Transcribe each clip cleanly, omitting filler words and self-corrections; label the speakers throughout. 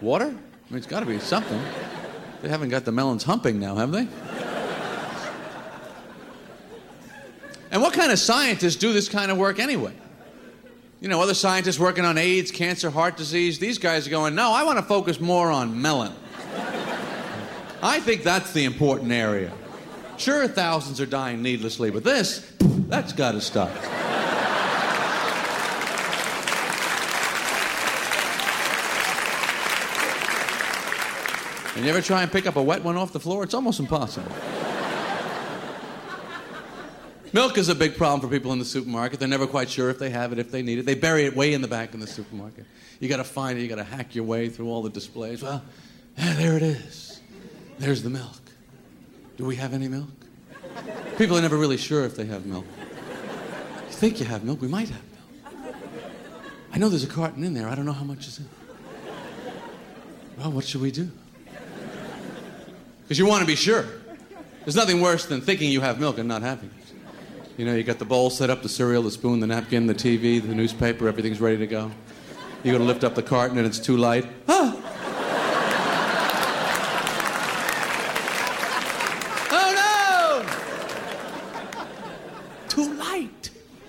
Speaker 1: Water? I mean, it's got to be something. They haven't got the melons humping now, have they? And what kind of scientists do this kind of work anyway? You know, other scientists working on AIDS, cancer, heart disease, these guys are going, no, I want to focus more on melon. I think that's the important area. Sure, thousands are dying needlessly, but that's got to stop. And you ever try and pick up a wet one off the floor? It's almost impossible. Milk is a big problem for people in the supermarket. They're never quite sure if they have it, if they need it. They bury it way in the back in the supermarket. You got to find it. You got to hack your way through all the displays. Well, there it is. There's the milk. Do we have any milk? People are never really sure if they have milk. You think you have milk? We might have milk. I know there's a carton in there. I don't know how much is in it. Well, what should we do? Because you want to be sure. There's nothing worse than thinking you have milk and not having it. You know, you got the bowl set up, the cereal, the spoon, the napkin, the TV, the newspaper, everything's ready to go. You go to lift up the carton and it's too light. Ah! Oh no! Too light.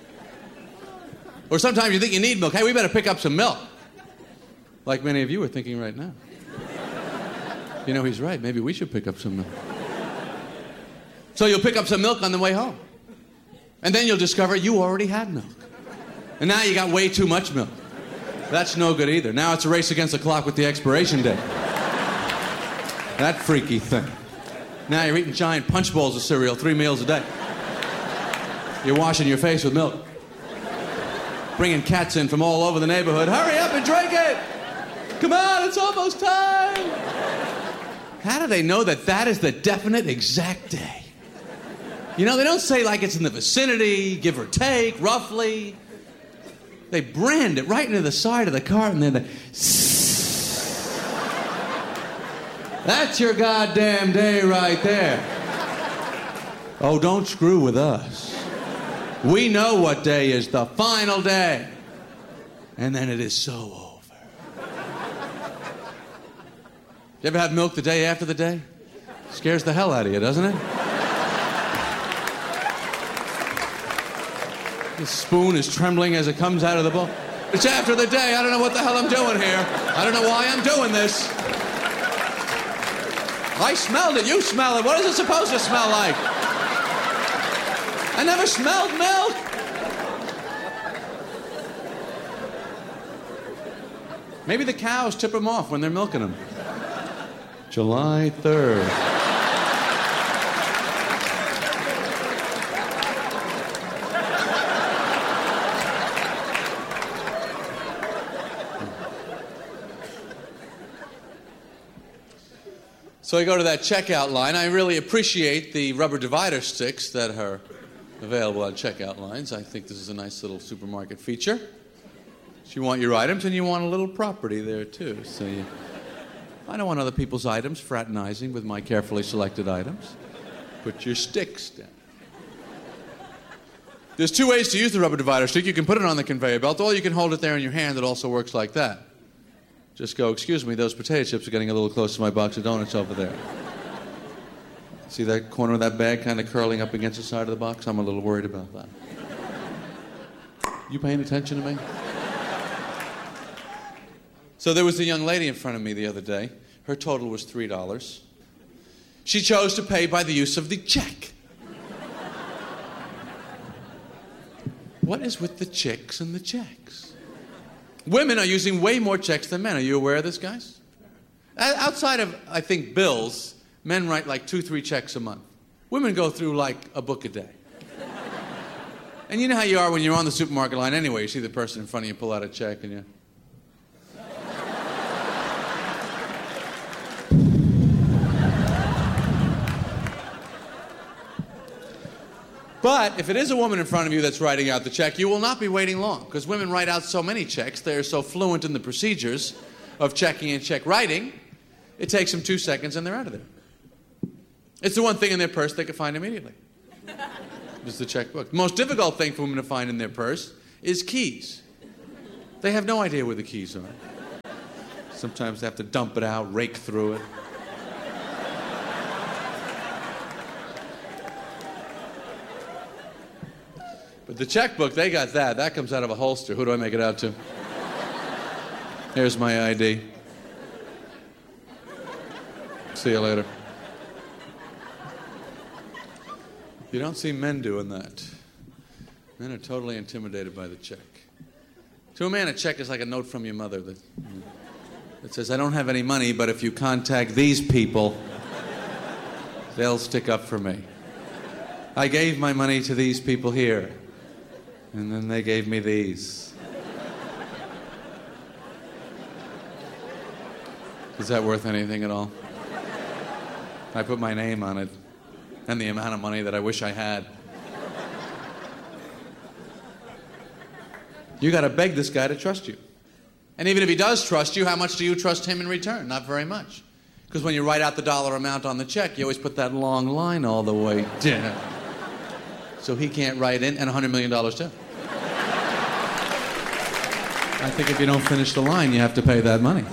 Speaker 1: Or sometimes you think you need milk. Hey, we better pick up some milk. Like many of you are thinking right now. You know, he's right. Maybe we should pick up some milk. So you'll pick up some milk on the way home. And then you'll discover you already had milk. And now you got way too much milk. That's no good either. Now it's a race against the clock with the expiration date. That freaky thing. Now you're eating giant punch bowls of cereal 3 meals a day. You're washing your face with milk. Bringing cats in from all over the neighborhood. Hurry up and drink it! Come on, it's almost time! How do they know that that is the definite exact day? You know, they don't say like it's in the vicinity, give or take, roughly. They brand it right into the side of the cart and then that's your goddamn day right there. Oh, don't screw with us. We know what day is the final day. And then it is so over. You ever have milk the day after the day? Scares the hell out of you, doesn't it? The spoon is trembling as it comes out of the bowl. It's after the day. I don't know what the hell I'm doing here. I don't know why I'm doing this. I smelled it. You smell it. What is it supposed to smell like? I never smelled milk. Maybe the cows tip them off when they're milking them. July 3rd. So I go to that checkout line. I really appreciate the rubber divider sticks that are available on checkout lines. I think this is a nice little supermarket feature. So you want your items and you want a little property there too. So I don't want other people's items fraternizing with my carefully selected items. Put your sticks down. There's 2 ways to use the rubber divider stick. You can put it on the conveyor belt, or you can hold it there in your hand. It also works like that. Just go, excuse me, those potato chips are getting a little close to my box of donuts over there. See that corner of that bag kind of curling up against the side of the box? I'm a little worried about that. You paying attention to me? So there was a young lady in front of me the other day. Her total was $3. She chose to pay by the use of the check. What is with the chicks and the checks? Women are using way more checks than men. Are you aware of this, guys? Outside of, I think, bills, men write like 2-3 checks a month. Women go through like a book a day. And you know how you are when you're on the supermarket line anyway. You see the person in front of you pull out a check and you... But if it is a woman in front of you that's writing out the check, you will not be waiting long, because women write out so many checks, they're so fluent in the procedures of checking and check writing, it takes them 2 seconds and they're out of there. It's the one thing in their purse they can find immediately. It's the checkbook. The most difficult thing for women to find in their purse is keys. They have no idea where the keys are. Sometimes they have to dump it out, rake through it. But the checkbook, they got that. That comes out of a holster. Who do I make it out to? Here's my ID. See you later. You don't see men doing that. Men are totally intimidated by the check. To a man, a check is like a note from your mother that says, I don't have any money, but if you contact these people, they'll stick up for me. I gave my money to these people here, and then they gave me these. Is that worth anything at all? I put my name on it and the amount of money that I wish I had. You got to beg this guy to trust you. And even if he does trust you, how much do you trust him in return? Not very much. Because when you write out the dollar amount on the check, you always put that long line all the way down. So he can't write in, and $100 million too. I think if you don't finish the line, you have to pay that money.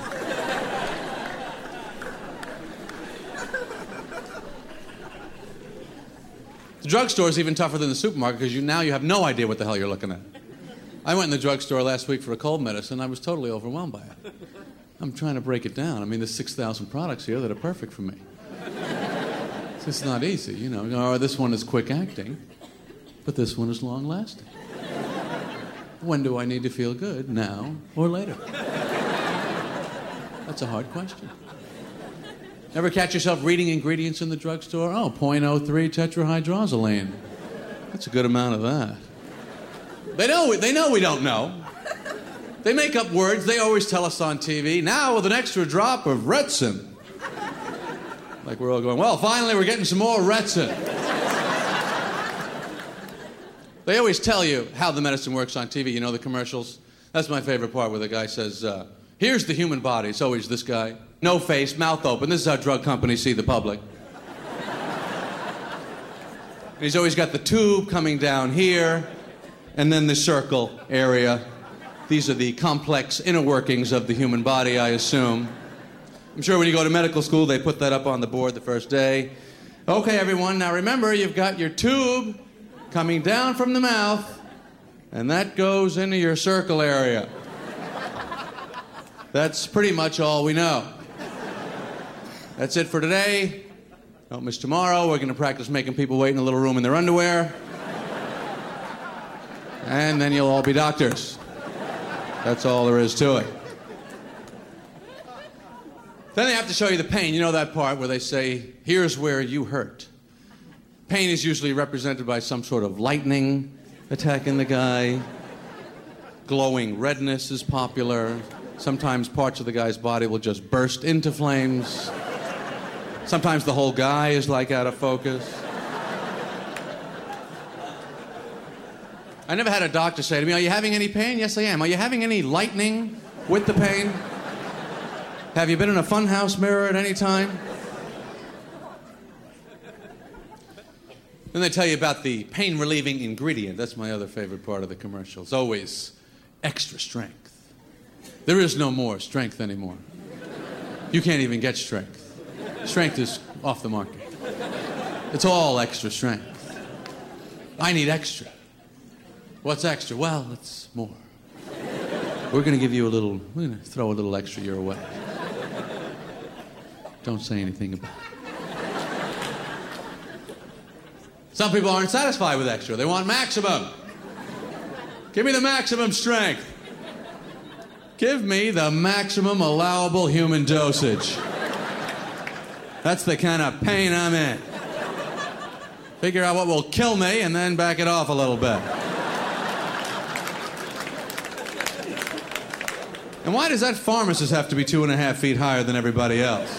Speaker 1: The drugstore is even tougher than the supermarket because now you have no idea what the hell you're looking at. I went in the drugstore last week for a cold medicine. I was totally overwhelmed by it. I'm trying to break it down. I mean, there's 6,000 products here that are perfect for me. It's just not easy, you know. Oh, this one is quick acting, but this one is long lasting. When do I need to feel good, now or later? That's a hard question. Ever catch yourself reading ingredients in the drugstore? Oh, 0.03 tetrahydrozoline. That's a good amount of that. They know we don't know. They make up words. They always tell us on TV, now with an extra drop of Retsin. Like we're all going, well, finally we're getting some more Retsin. They always tell you how the medicine works on TV. You know the commercials? That's my favorite part where the guy says, here's the human body. It's always this guy. No face, mouth open. This is how drug companies see the public. And he's always got the tube coming down here, and then the circle area. These are the complex inner workings of the human body, I assume. I'm sure when you go to medical school, they put that up on the board the first day. Okay, everyone, now remember, you've got your tube coming down from the mouth, and that goes into your circle area. That's pretty much all we know. That's it for today. Don't miss tomorrow. We're going to practice making people wait in a little room in their underwear. And then you'll all be doctors. That's all there is to it. Then they have to show you the pain. You know that part where they say, here's where you hurt. Pain is usually represented by some sort of lightning attacking the guy. Glowing redness is popular. Sometimes parts of the guy's body will just burst into flames. Sometimes the whole guy is like out of focus. I never had a doctor say to me, are you having any pain? Yes, I am. Are you having any lightning with the pain? Have you been in a funhouse mirror at any time? Then they tell you about the pain-relieving ingredient. That's my other favorite part of the commercial. It's always extra strength. There is no more strength anymore. You can't even get strength. Strength is off the market. It's all extra strength. I need extra. What's extra? Well, it's more. We're going to throw a little extra your way. Don't say anything about it. Some people aren't satisfied with extra. They want maximum. Give me the maximum strength. Give me the maximum allowable human dosage. That's the kind of pain I'm in. Figure out what will kill me and then back it off a little bit. And why does that pharmacist have to be 2.5 feet higher than everybody else?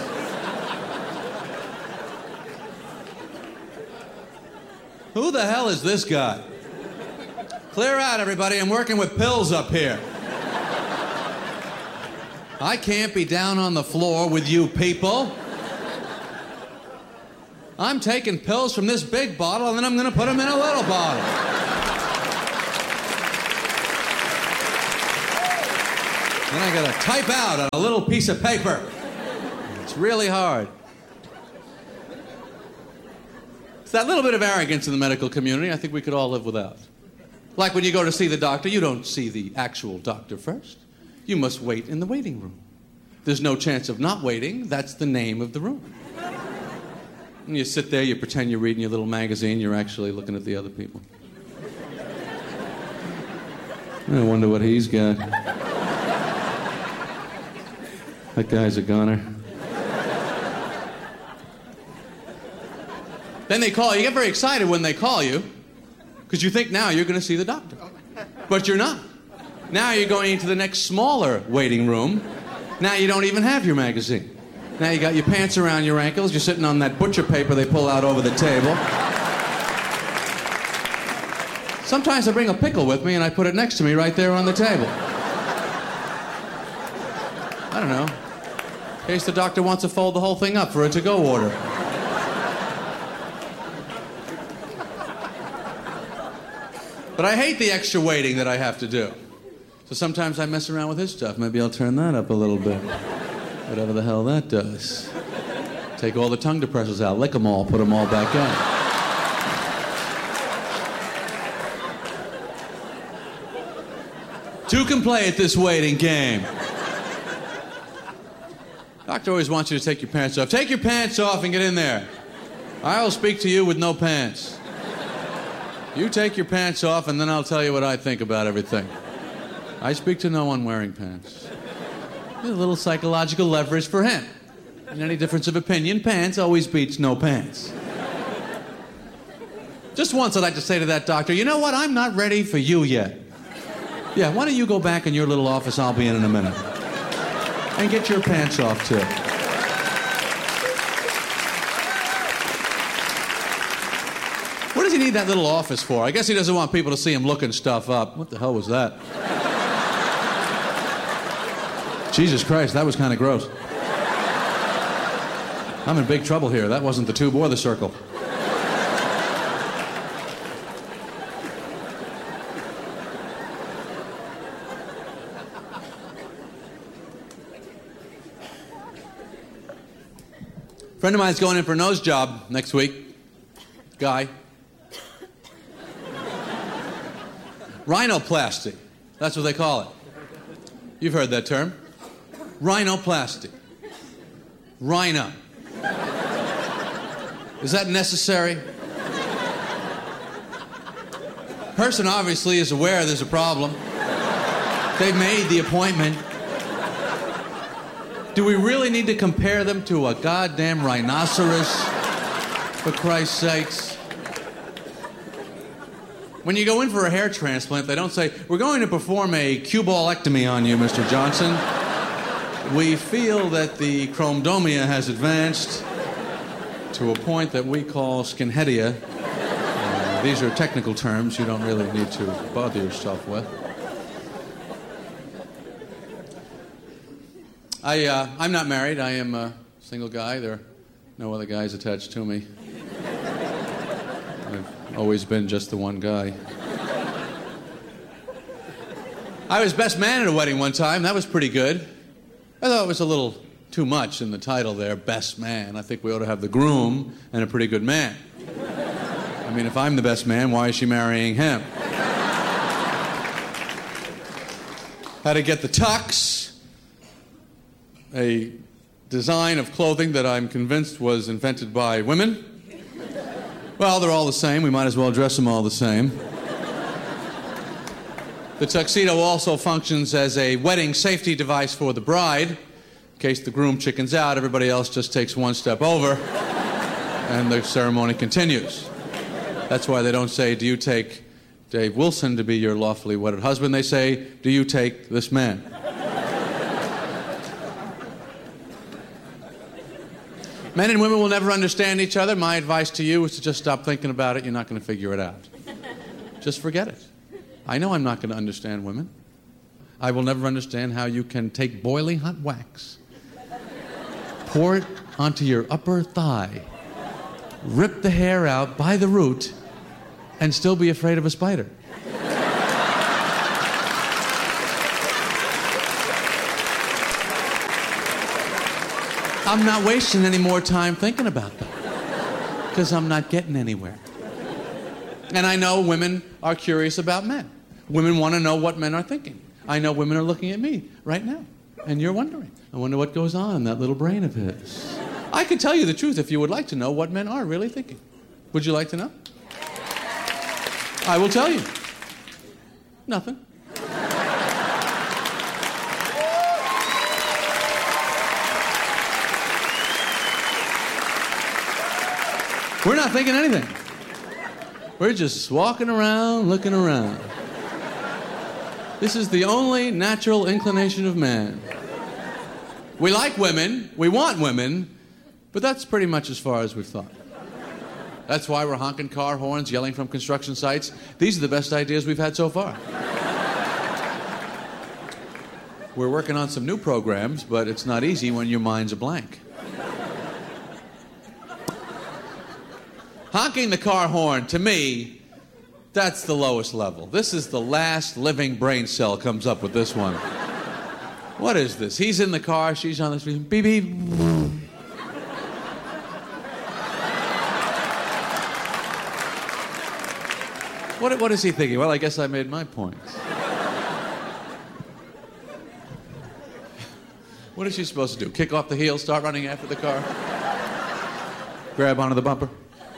Speaker 1: Who the hell is this guy? Clear out, everybody. I'm working with pills up here. I can't be down on the floor with you people. I'm taking pills from this big bottle, and then I'm going to put them in a little bottle. Then I gotta type out on a little piece of paper. It's really hard. It's that little bit of arrogance in the medical community I think we could all live without. Like when you go to see the doctor, you don't see the actual doctor first. You must wait in the waiting room. There's no chance of not waiting. That's the name of the room. And you sit there, you pretend you're reading your little magazine, you're actually looking at the other people. I wonder what he's got. That guy's a goner. Then they call you. You get very excited when they call you because you think now you're going to see the doctor. But you're not. Now you're going into the next smaller waiting room. Now you don't even have your magazine. Now you got your pants around your ankles. You're sitting on that butcher paper they pull out over the table. Sometimes I bring a pickle with me and I put it next to me right there on the table. I don't know. In case the doctor wants to fold the whole thing up for a to-go order. But I hate the extra waiting that I have to do. So sometimes I mess around with his stuff. Maybe I'll turn that up a little bit. Whatever the hell that does. Take all the tongue depressors out, lick them all, put them all back in. Two can play at this waiting game. Doctor always wants you to take your pants off. Take your pants off and get in there. I'll speak to you with no pants. You take your pants off and then I'll tell you what I think about everything. I speak to no one wearing pants. There's a little psychological leverage for him. In any difference of opinion, pants always beats no pants. Just once I'd like to say to that doctor, you know what, I'm not ready for you yet. Yeah, why don't you go back in your little office, I'll be in a minute. And get your pants off, too. What does he need that little office for? I guess he doesn't want people to see him looking stuff up. What the hell was that? Jesus Christ, that was kind of gross. I'm in big trouble here. That wasn't the tube or the circle. A friend of mine's going in for a nose job next week. Guy. Rhinoplasty. That's what they call it. You've heard that term. Rhinoplasty. Rhino. Is that necessary? Person obviously is aware there's a problem. They've made the appointment. Do we really need to compare them to a goddamn rhinoceros? For Christ's sakes. When you go in for a hair transplant, they don't say, we're going to perform a cuballectomy on you, Mr. Johnson. We feel that the chromodomia has advanced to a point that we call skinheadia. These are technical terms you don't really need to bother yourself with. I'm not married. I am a single guy. There are no other guys attached to me. I've always been just the one guy. I was best man at a wedding one time. That was pretty good. I thought it was a little too much in the title there, best man. I think we ought to have the groom and a pretty good man. I mean, if I'm the best man, why is she marrying him? How to get the tux, a design of clothing that I'm convinced was invented by women. Well, they're all the same. We might as well dress them all the same. The tuxedo also functions as a wedding safety device for the bride. In case the groom chickens out, everybody else just takes one step over, and the ceremony continues. That's why they don't say, do you take Dave Wilson to be your lawfully wedded husband? They say, do you take this man? Men and women will never understand each other. My advice to you is to just stop thinking about it. You're not going to figure it out. Just forget it. I know I'm not going to understand women. I will never understand how you can take boiling hot wax, pour it onto your upper thigh, rip the hair out by the root, and still be afraid of a spider. I'm not wasting any more time thinking about that because I'm not getting anywhere. And I know women are curious about men. Women want to know what men are thinking. I know women are looking at me right now, and you're wondering. I wonder what goes on in that little brain of his. I can tell you the truth if you would like to know what men are really thinking. Would you like to know? I will tell you. Nothing. We're not thinking anything. We're just walking around, looking around. This is the only natural inclination of man. We like women, we want women, but that's pretty much as far as we've thought. That's why we're honking car horns, yelling from construction sites. These are the best ideas we've had so far. We're working on some new programs, but it's not easy when your mind's a blank. Honking the car horn, to me, that's the lowest level. This is the last living brain cell comes up with this one. What is this? He's in the car, she's on the street. Beep, beep. What is he thinking? Well, I guess I made my point. What is she supposed to do? Kick off the heel, start running after the car? Grab onto the bumper?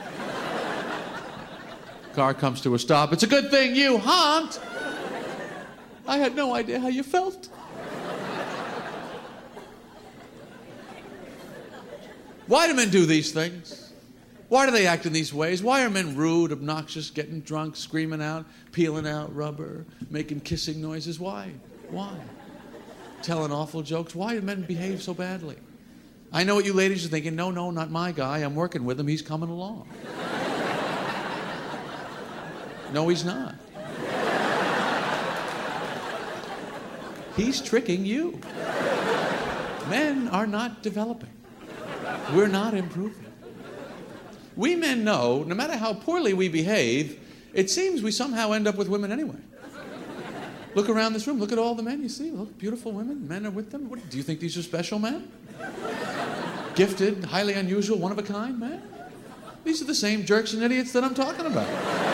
Speaker 1: Car comes to a stop. It's a good thing you honked. I had no idea how you felt. Why do men do these things? Why do they act in these ways? Why are men rude, obnoxious, getting drunk, screaming out, peeling out rubber, making kissing noises? Why? Why? Telling awful jokes? Why do men behave so badly? I know what you ladies are thinking. No, not my guy. I'm working with him. He's coming along. No, he's not. He's tricking you. Men are not developing. We're not improving. We men know, no matter how poorly we behave, it seems we somehow end up with women anyway. Look around this room. Look at all the men you see. Look, beautiful women. Men are with them. What, do you think these are special men? Gifted, highly unusual, one of a kind men? These are the same jerks and idiots that I'm talking about.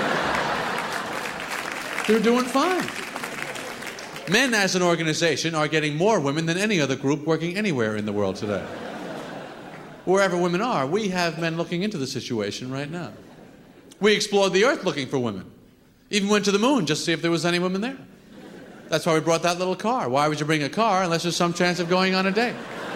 Speaker 1: They're doing fine. Men as an organization are getting more women than any other group working anywhere in the world today. Wherever women are, we have men looking into the situation right now. We explored the earth looking for women. Even went to the moon just to see if there was any women there. That's why we brought that little car. Why would you bring a car unless there's some chance of going on a date?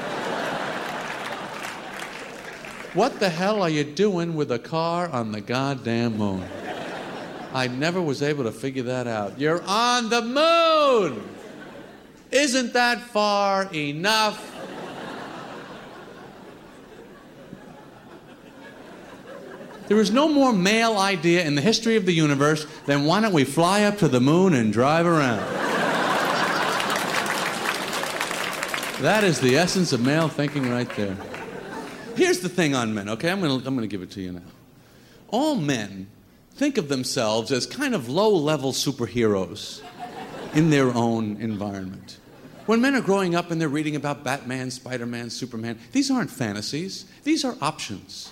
Speaker 1: What the hell are you doing with a car on the goddamn moon? I never was able to figure that out. You're on the moon! Isn't that far enough? There is no more male idea in the history of the universe than why don't we fly up to the moon and drive around? That is the essence of male thinking right there. Here's the thing on men, okay? I'm gonna give it to you now. All men think of themselves as kind of low-level superheroes in their own environment. When men are growing up and they're reading about Batman, Spider-Man, Superman, these aren't fantasies. These are options.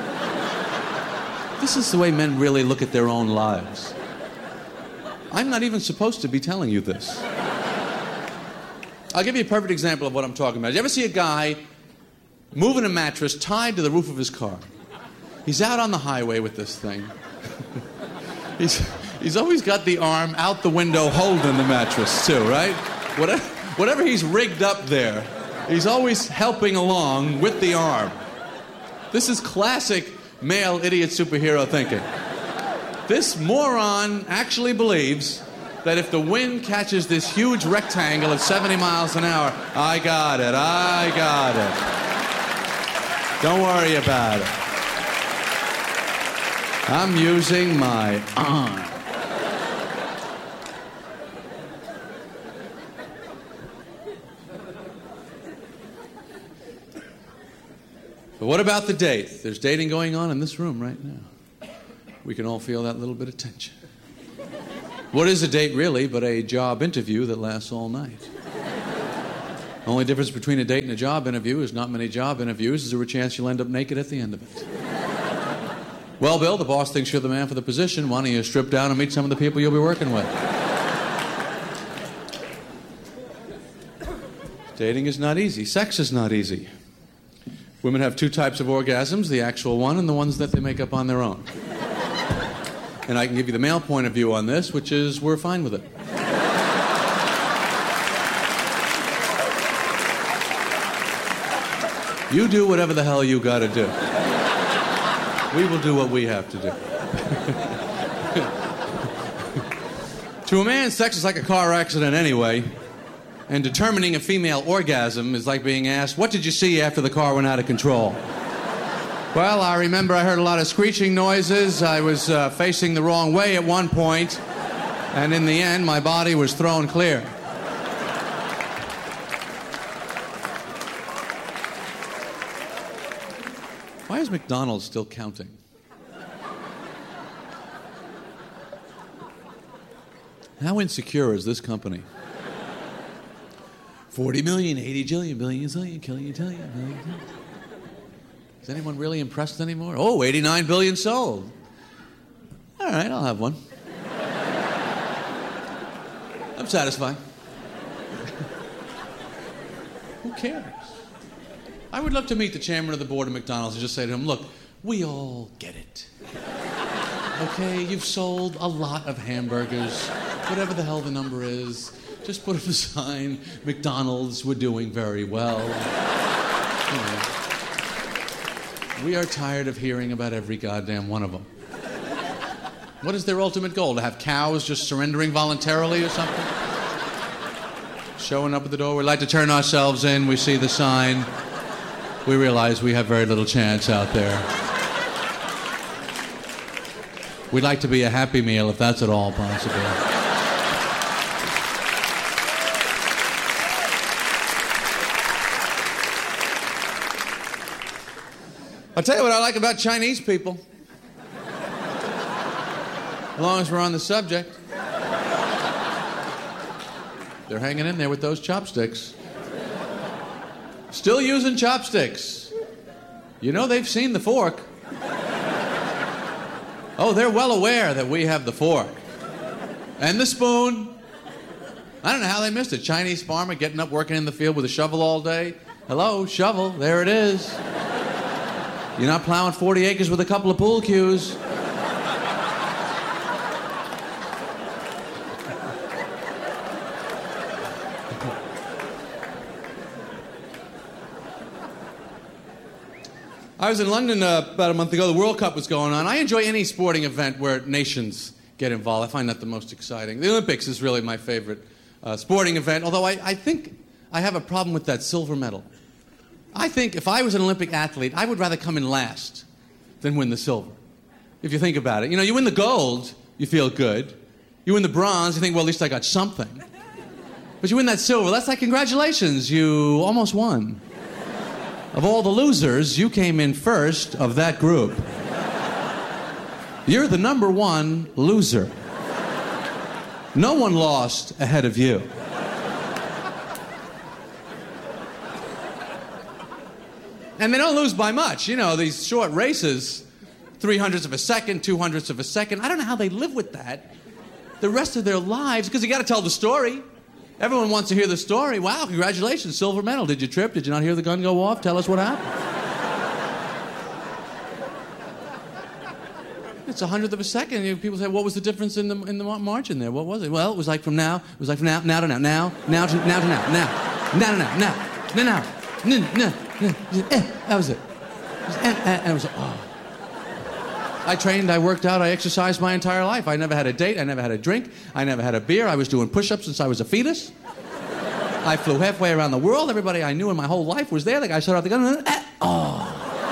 Speaker 1: This is the way men really look at their own lives. I'm not even supposed to be telling you this. I'll give you a perfect example of what I'm talking about. You ever see a guy moving a mattress tied to the roof of his car? He's out on the highway with this thing. He's always got the arm out the window holding the mattress, too, right? Whatever he's rigged up there, he's always helping along with the arm. This is classic male idiot superhero thinking. This moron actually believes that if the wind catches this huge rectangle at 70 miles an hour, I got it. Don't worry about it. I'm using my arm. But what about the date? There's dating going on in this room right now. We can all feel that little bit of tension. What is a date really but a job interview that lasts all night? The only difference between a date and a job interview is not many job interviews. Is there a chance you'll end up naked at the end of it? Well, Bill, the boss thinks you're the man for the position. Why don't you strip down and meet some of the people you'll be working with? Dating is not easy. Sex is not easy. Women have two types of orgasms, the actual one and the ones that they make up on their own. And I can give you the male point of view on this, which is we're fine with it. You do whatever the hell you gotta do. We will do what we have to do. To a man, sex is like a car accident anyway. And determining a female orgasm is like being asked, what did you see after the car went out of control? Well, I remember I heard a lot of screeching noises. I was facing the wrong way at one point. And in the end, my body was thrown clear. Why is McDonald's still counting? How insecure is this company? 40 million, 80 jillion, billion, zillion, killion, tillion, billion. Is anyone really impressed anymore? Oh, 89 billion sold. All right, I'll have one. I'm satisfied. Who cares? I would love to meet the chairman of the board of McDonald's and just say to him, look, we all get it. Okay, you've sold a lot of hamburgers, whatever the hell the number is. Just put up a sign, McDonald's, we're doing very well. You know, we are tired of hearing about every goddamn one of them. What is their ultimate goal? To have cows just surrendering voluntarily or something? Showing up at the door, we'd like to turn ourselves in, we see the sign. We realize we have very little chance out there. We'd like to be a Happy Meal if that's at all possible. I'll tell you what I like about Chinese people. As long as we're on the subject. They're hanging in there with those chopsticks. Still using chopsticks. You know they've seen the fork. Oh, they're well aware that we have the fork. And the spoon. I don't know how they missed it. Chinese farmer getting up, working in the field with a shovel all day. Hello, shovel, there it is. You're not plowing 40 acres with a couple of pool cues. I was in London about a month ago. The World Cup was going on. I enjoy any sporting event where nations get involved. I find that the most exciting. The Olympics is really my favorite sporting event, although I think I have a problem with that silver medal. I think if I was an Olympic athlete, I would rather come in last than win the silver. If you think about it. You know, you win the gold, you feel good. You win the bronze, you think, well, at least I got something. But you win that silver, that's like, congratulations, you almost won. Of all the losers, you came in first of that group. You're the number one loser. No one lost ahead of you. And they don't lose by much. You know, these short races, 300ths of a second, 200ths of a second. I don't know how they live with that the rest of their lives, because you got to tell the story. Everyone wants to hear the story. Wow, congratulations, silver medal. Did you trip? Did you not hear the gun go off? Tell us what happened. It's 100th of a second. You know, people say, what was the difference in the margin there? What was it? Well, it was like from now to now, now to now, now to now, now to now. That was it. And it was, oh. I trained, I worked out, I exercised my entire life. I never had a date, I never had a drink, I never had a beer. I was doing push-ups since I was a fetus. I flew halfway around the world. Everybody I knew in my whole life was there. The guy shot out the gun, and oh.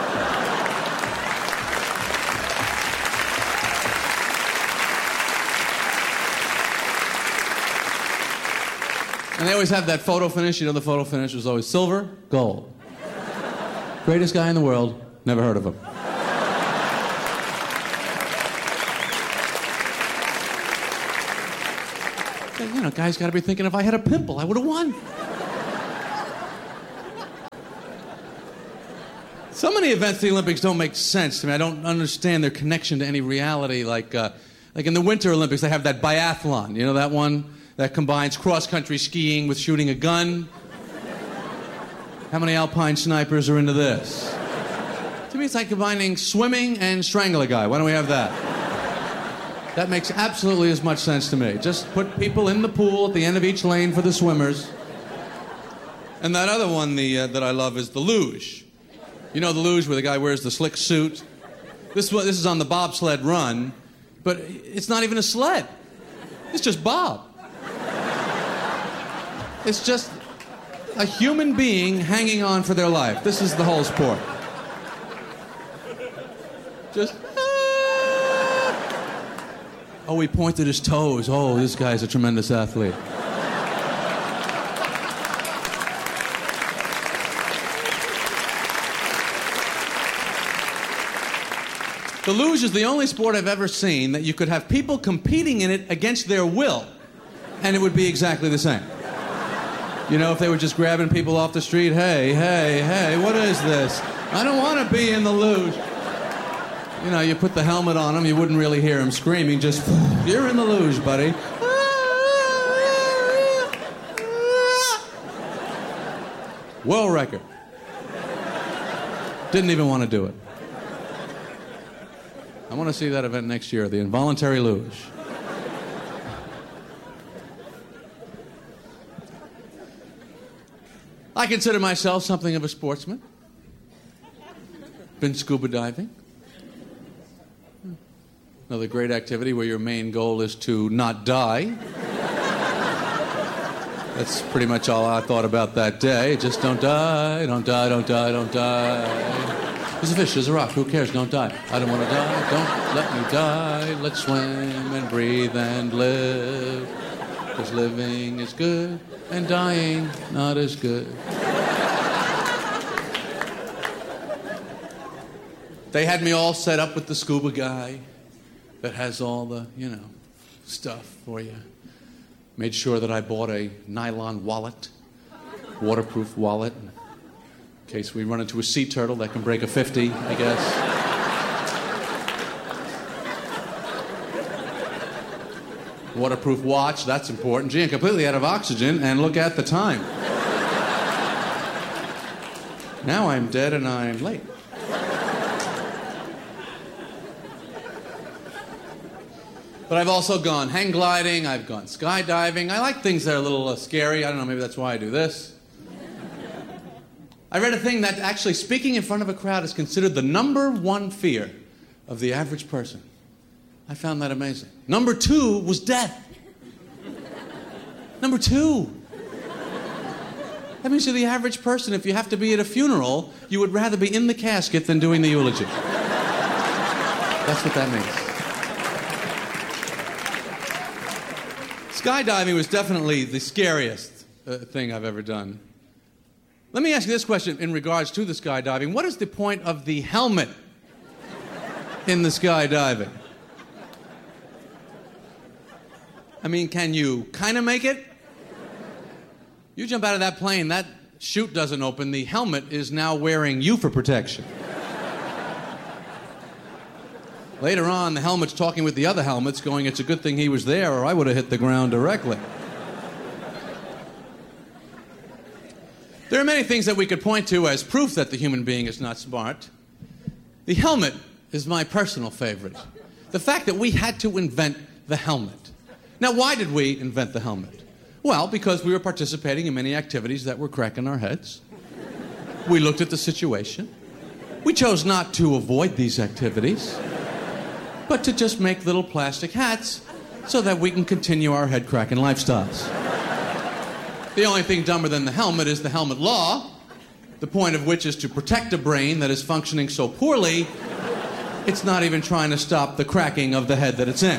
Speaker 1: And they always have that photo finish. You know, the photo finish was always silver, gold. Greatest guy in the world, never heard of him. You know, guys got to be thinking, if I had a pimple, I would have won. So many events in the Olympics don't make sense to me. I don't understand their connection to any reality. Like in the Winter Olympics, they have that biathlon. You know that one that combines cross-country skiing with shooting a gun? How many alpine snipers are into this? To me, it's like combining swimming and strangle a guy. Why don't we have that? That makes absolutely as much sense to me. Just put people in the pool at the end of each lane for the swimmers. And that other one that I love is the luge. You know the luge where the guy wears the slick suit? This is on the bobsled run, but it's not even a sled. It's just Bob. It's just a human being hanging on for their life. This is the whole sport. Just... Oh, he pointed his toes. Oh, this guy's a tremendous athlete. The luge is the only sport I've ever seen that you could have people competing in it against their will, and it would be exactly the same. You know, if they were just grabbing people off the street, hey, what is this? I don't want to be in the luge. You know, you put the helmet on him, you wouldn't really hear him screaming, just, you're in the luge, buddy. World record. Didn't even want to do it. I want to see that event next year, the involuntary luge. I consider myself something of a sportsman. Been scuba diving. Another great activity where your main goal is to not die. That's pretty much all I thought about that day. Just don't die, don't die, don't die, don't die. There's a fish, there's a rock, who cares? Don't die. I don't want to die, don't let me die. Let's swim and breathe and live. Because living is good and dying not as good. They had me all set up with the scuba guy that has all the, stuff for you. Made sure that I bought a nylon wallet, waterproof wallet, in case we run into a sea turtle that can break a 50, I guess. Waterproof watch, that's important. Gee, I'm completely out of oxygen, and look at the time. Now I'm dead and I'm late. But I've also gone hang gliding, I've gone skydiving. I like things that are a little scary. I don't know, maybe that's why I do this. I read a thing that actually speaking in front of a crowd is considered the #1 fear of the average person. I found that amazing. Number 2 was death. Number 2. That means you're the average person. If you have to be at a funeral, you would rather be in the casket than doing the eulogy. That's what that means. Skydiving was definitely the scariest thing I've ever done. Let me ask you this question in regards to the skydiving. What is the point of the helmet in the skydiving? I mean, can you kind of make it? You jump out of that plane, that chute doesn't open. The helmet is now wearing you for protection. Later on, the helmet's talking with the other helmets, going, it's a good thing he was there, or I would have hit the ground directly. There are many things that we could point to as proof that the human being is not smart. The helmet is my personal favorite. The fact that we had to invent the helmet. Now, why did we invent the helmet? Well, because we were participating in many activities that were cracking our heads. We looked at the situation. We chose not to avoid these activities, but to just make little plastic hats so that we can continue our head-cracking lifestyles. The only thing dumber than the helmet is the helmet law, the point of which is to protect a brain that is functioning so poorly, it's not even trying to stop the cracking of the head that it's in.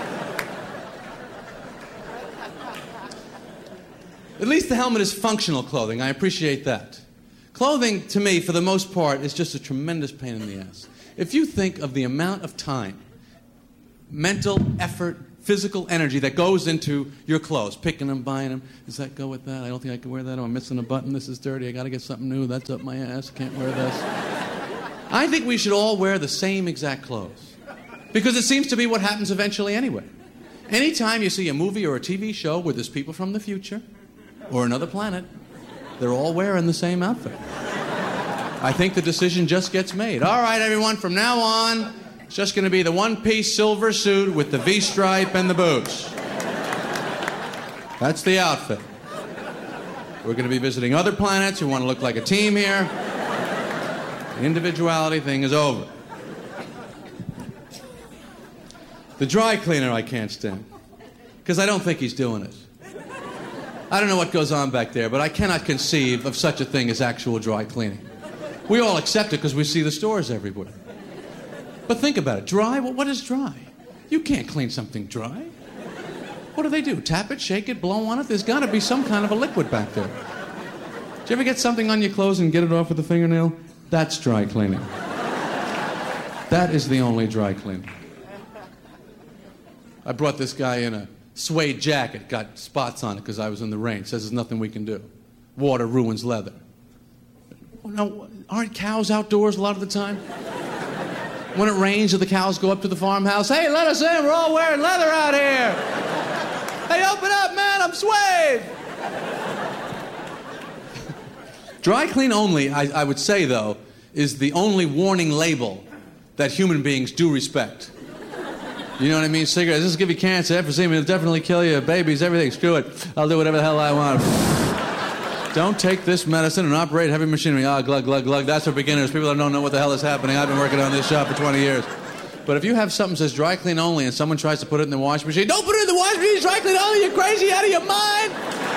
Speaker 1: At least the helmet is functional clothing. I appreciate that. Clothing, to me, for the most part, is just a tremendous pain in the ass. If you think of the amount of time, mental effort, physical energy that goes into your clothes, picking them, buying them. Does that go with that? I don't think I can wear that. Oh, I'm missing a button. This is dirty. I got to get something new. That's up my ass. Can't wear this. I think we should all wear the same exact clothes. Because it seems to be what happens eventually anyway. Anytime you see a movie or a TV show where there's people from the future or another planet, they're all wearing the same outfit. I think the decision just gets made. All right, everyone, from now on, it's just going to be the one-piece silver suit with the V-stripe and the boots. That's the outfit. We're going to be visiting other planets who want to look like a team here. The individuality thing is over. The dry cleaner I can't stand, because I don't think he's doing it. I don't know what goes on back there, but I cannot conceive of such a thing as actual dry cleaning. We all accept it because we see the stores everywhere. But think about it. Dry? Well, what is dry? You can't clean something dry. What do? Tap it, shake it, blow on it? There's got to be some kind of a liquid back there. Did you ever get something on your clothes and get it off with a fingernail? That's dry cleaning. That is the only dry cleaning. I brought this guy in a suede jacket, got spots on it because I was in the rain. Says there's nothing we can do. Water ruins leather. Well, no, aren't cows outdoors a lot of the time? When it rains, do the cows go up to the farmhouse? Hey, let us in, we're all wearing leather out here. Hey, open up, man, I'm suede. Dry clean only, I would say, though, is the only warning label that human beings do respect. You know what I mean? Cigarettes, this will give you cancer, emphysema, it'll definitely kill you, babies, everything, screw it. I'll do whatever the hell I want. Don't take this medicine and operate heavy machinery. Glug, glug, glug. That's for beginners. People that don't know what the hell is happening. I've been working on this shop for 20 years. But if you have something that says dry clean only and someone tries to put it in the washing machine, don't put it in the washing machine, dry clean only, you're crazy, out of your mind.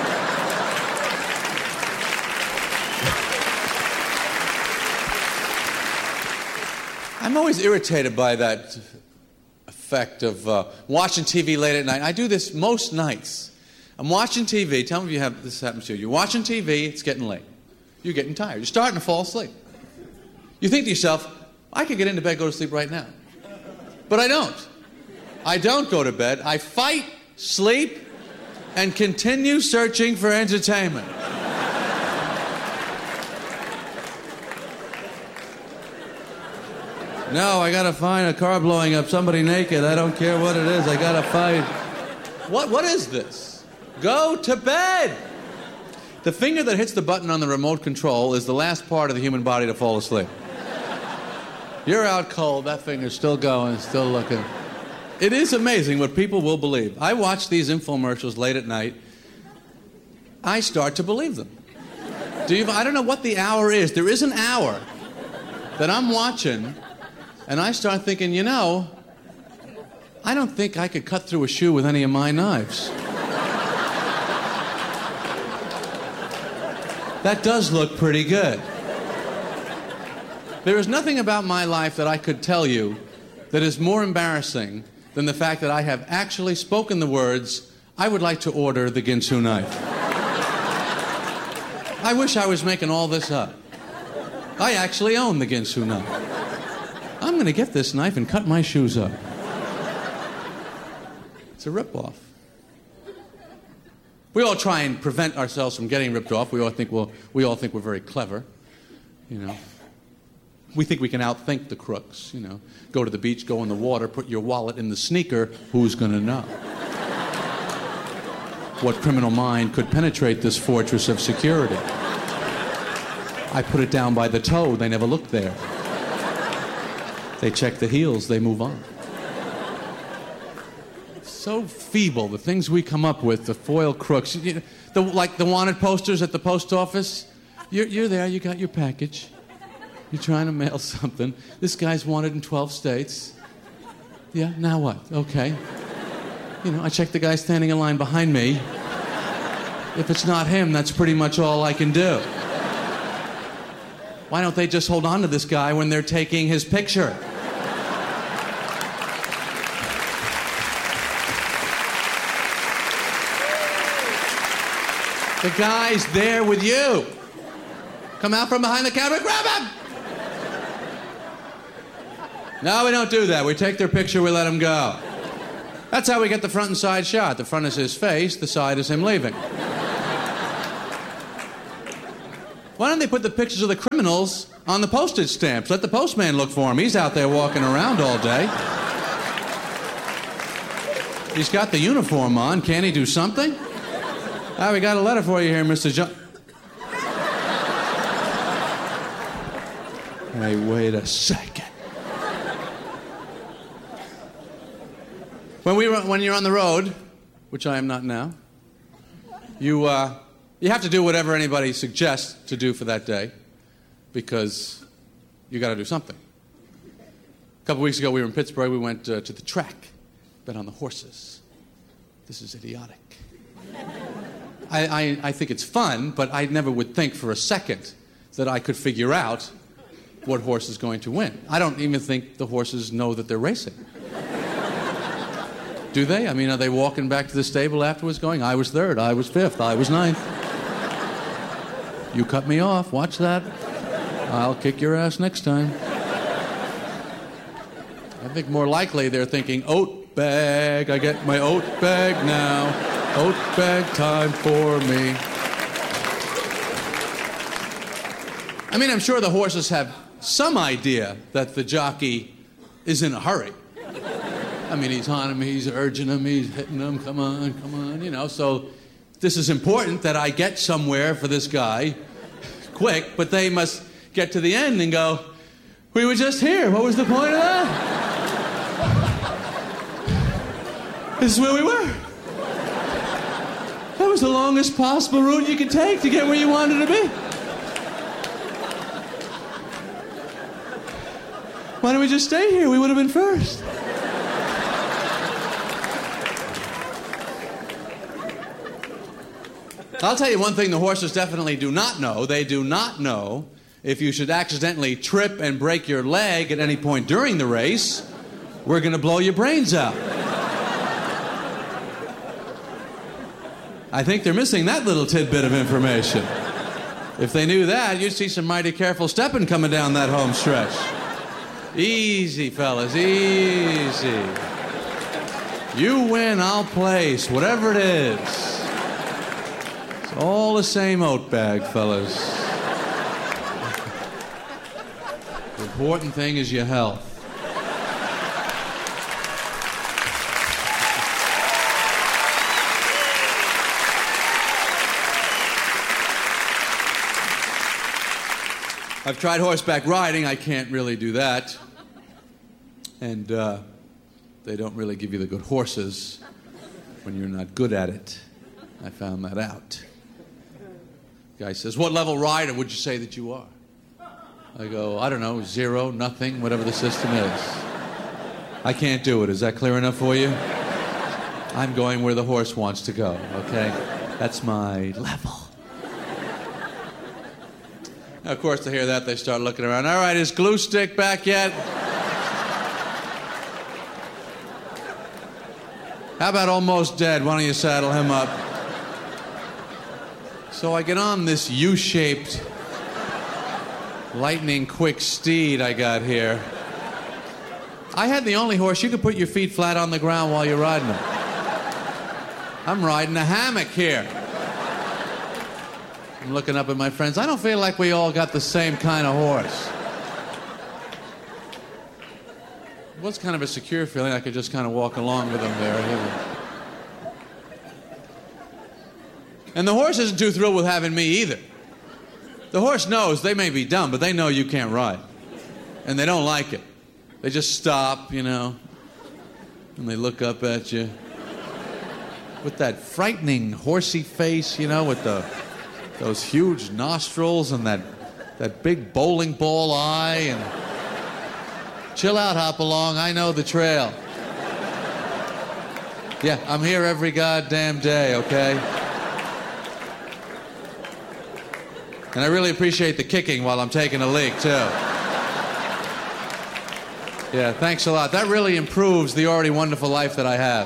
Speaker 1: I'm always irritated by that effect of watching TV late at night. I do this most nights. I'm watching TV. Tell me if you have this happens to you. You're watching TV. It's getting late. You're getting tired. You're starting to fall asleep. You think to yourself, I could get into bed, go to sleep right now. But I don't. I don't go to bed. I fight, sleep, and continue searching for entertainment. No, I gotta find a car blowing up, somebody naked. I don't care what it is. I gotta fight. What is this? Go to bed! The finger that hits the button on the remote control is the last part of the human body to fall asleep. You're out cold, that finger's still going, still looking. It is amazing what people will believe. I watch these infomercials late at night. I start to believe them. I don't know what the hour is. There is an hour that I'm watching, and I start thinking, you know, I don't think I could cut through a shoe with any of my knives. That does look pretty good. There is nothing about my life that I could tell you that is more embarrassing than the fact that I have actually spoken the words, I would like to order the Ginsu knife. I wish I was making all this up. I actually own the Ginsu knife. I'm going to get this knife and cut my shoes up. It's a ripoff. We all try and prevent ourselves from getting ripped off. We all think we're very clever, you know. We think we can outthink the crooks, you know. Go to the beach, go in the water, put your wallet in the sneaker. Who's going to know? What criminal mind could penetrate this fortress of security? I put it down by the toe. They never looked there. They check the heels. They move on. So feeble, the things we come up with, the foil crooks. Like the wanted posters at the post office. You're there. You got your package. You're trying to mail something. This guy's wanted in 12 states. Yeah, now what? Okay. You know, I check the guy standing in line behind me. If it's not him, that's pretty much all I can do. Why don't they just hold on to this guy when they're taking his picture? The guy's there with you. Come out from behind the counter, grab him! No, we don't do that. We take their picture, we let him go. That's how we get the front and side shot. The front is his face, the side is him leaving. Why don't they put the pictures of the criminals on the postage stamps. Let the postman look for him. He's out there walking around all day. He's got the uniform on. Can't he do something? We got a letter for you here, Mr. John. Hey, wait a second. When you're on the road, which I am not now, you have to do whatever anybody suggests to do for that day, because you got to do something. A couple weeks ago, we were in Pittsburgh. We went to the track, bet on the horses. This is idiotic. I think it's fun, but I never would think for a second that I could figure out what horse is going to win. I don't even think the horses know that they're racing. Do they? I mean, are they walking back to the stable afterwards going, I was third, I was fifth, I was ninth. You cut me off, watch that. I'll kick your ass next time. I think more likely they're thinking, oat bag, I get my oat bag now. Oat bag time for me. I mean, I'm sure the horses have some idea that the jockey is in a hurry. I mean, he's on him, he's urging him, he's hitting him, come on, you know. So this is important that I get somewhere for this guy quick, but they must get to the end and go, we were just here, what was the point of that? This is where we were. That was the longest possible route you could take to get where you wanted to be. Why don't we just stay here? We would have been first. I'll tell you one thing the horses definitely do not know. They do not know if you should accidentally trip and break your leg at any point during the race, we're going to blow your brains out. I think they're missing that little tidbit of information. If they knew that, you'd see some mighty careful stepping coming down that home stretch. Easy, fellas, easy. You win, I'll place, whatever it is. It's all the same oat bag, fellas. The important thing is your health. I've tried horseback riding. I can't really do that. And they don't really give you the good horses when you're not good at it. I found that out. Guy says, what level rider would you say that you are? I go, I don't know, 0, nothing, whatever the system is. I can't do it. Is that clear enough for you? I'm going where the horse wants to go, okay? That's my level. Now, of course, to hear that, they start looking around. All right, is Glue Stick back yet? How about Almost Dead? Why don't you saddle him up? So I get on this U-shaped, lightning-quick steed I got here. I had the only horse you could put your feet flat on the ground while you're riding him. I'm riding a hammock here. I'm looking up at my friends. I don't feel like we all got the same kind of horse. It was kind of a secure feeling. I could just kind of walk along with him there. And the horse isn't too thrilled with having me either. The horse knows they may be dumb, but they know you can't ride. And they don't like it. They just stop, you know, and they look up at you with that frightening horsey face, you know, with those huge nostrils and that big bowling ball eye. And chill out, Hopalong, I know the trail. Yeah, I'm here every goddamn day, okay? And I really appreciate the kicking while I'm taking a leak, too. Yeah, thanks a lot. That really improves the already wonderful life that I have.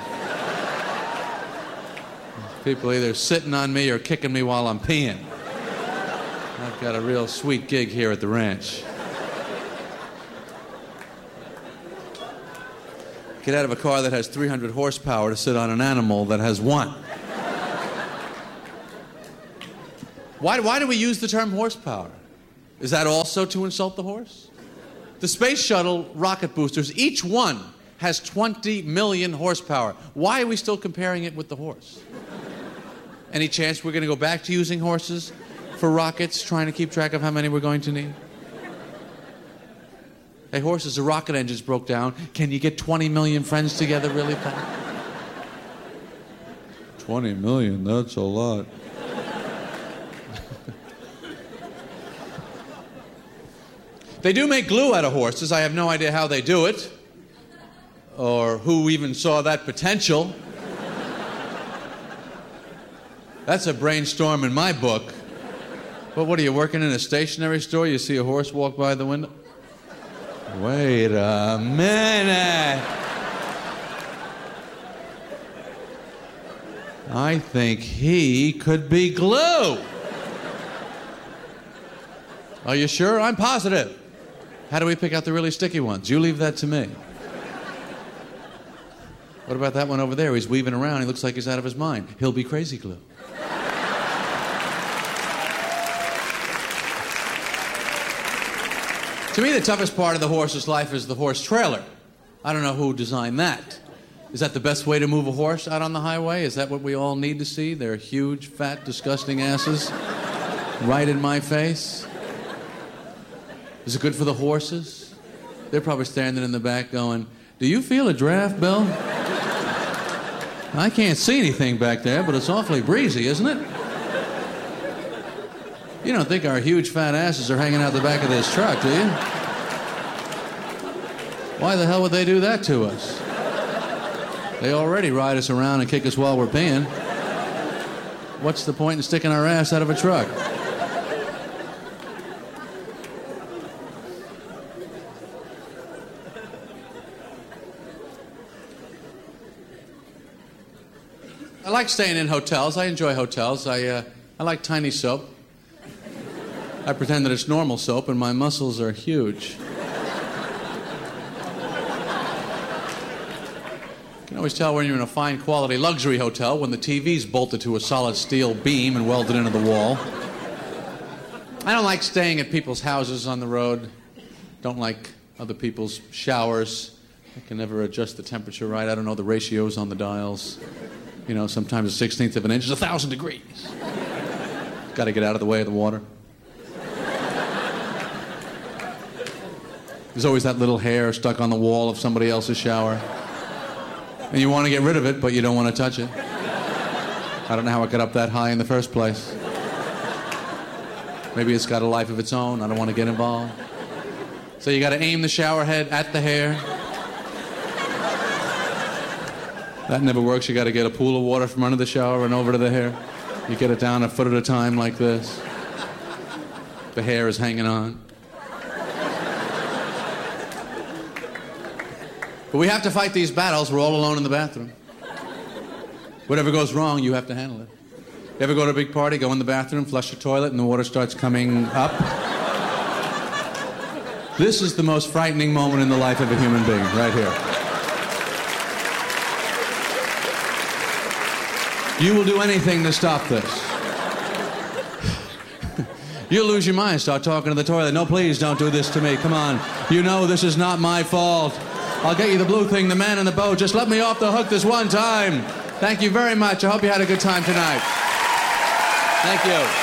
Speaker 1: People either sitting on me or kicking me while I'm peeing. I've got a real sweet gig here at the ranch. Get out of a car that has 300 horsepower to sit on an animal that has 1. Why do we use the term horsepower? Is that also to insult the horse? The space shuttle rocket boosters, each one has 20 million horsepower. Why are we still comparing it with the horse? Any chance we're going to go back to using horses for rockets, trying to keep track of how many we're going to need? Hey, horses, the rocket engines broke down. Can you get 20 million friends together really fast? 20 million, that's a lot. They do make glue out of horses. I have no idea how they do it, or who even saw that potential. That's a brainstorm in my book. But what are you, working in a stationery store? You see a horse walk by the window? Wait a minute. I think he could be glue. Are you sure? I'm positive. How do we pick out the really sticky ones? You leave that to me. What about that one over there? He's weaving around. He looks like he's out of his mind. He'll be crazy glue. To me, the toughest part of the horse's life is the horse trailer. I don't know who designed that. Is that the best way to move a horse out on the highway? Is that what we all need to see? Their huge, fat, disgusting asses right in my face? Is it good for the horses? They're probably standing in the back going, "Do you feel a draft, Bill? I can't see anything back there, but it's awfully breezy, isn't it?" You don't think our huge fat asses are hanging out the back of this truck, do you? Why the hell would they do that to us? They already ride us around and kick us while we're peeing. What's the point in sticking our ass out of a truck? I like staying in hotels. I enjoy hotels. I like tiny soap. I pretend that it's normal soap, and my muscles are huge. You can always tell when you're in a fine quality luxury hotel when the TV's bolted to a solid steel beam and welded into the wall. I don't like staying at people's houses on the road. Don't like other people's showers. I can never adjust the temperature right. I don't know the ratios on the dials. You know, sometimes a 16th of an inch is 1,000 degrees. Got to get out of the way of the water. There's always that little hair stuck on the wall of somebody else's shower. And you want to get rid of it, but you don't want to touch it. I don't know how it got up that high in the first place. Maybe it's got a life of its own. I don't want to get involved. So you got to aim the shower head at the hair. That never works. You got to get a pool of water from under the shower and over to the hair. You get it down a foot at a time like this. The hair is hanging on. But we have to fight these battles. We're all alone in the bathroom. Whatever goes wrong, you have to handle it. You ever go to a big party, go in the bathroom, flush your toilet, and the water starts coming up? This is the most frightening moment in the life of a human being, right here. You will do anything to stop this. You'll lose your mind, start talking to the toilet. "No, please don't do this to me. Come on. You know this is not my fault. I'll get you the blue thing, the man in the boat. Just let me off the hook this one time." Thank you very much. I hope you had a good time tonight. Thank you.